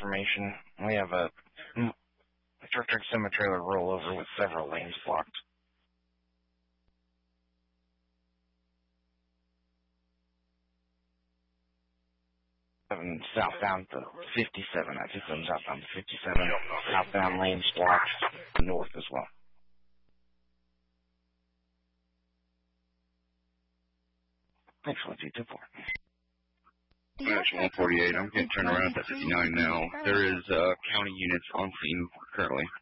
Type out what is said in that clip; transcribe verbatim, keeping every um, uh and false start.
information. We have a, a truck truck semi-trailer rollover with several lanes blocked. Southbound to fifty-seven. I just am southbound to fifty-seven. Southbound lanes blocked. North as well. Thanks for two two four. one forty-eight. I'm getting turned around at fifty-nine now. There is uh, county units on scene currently.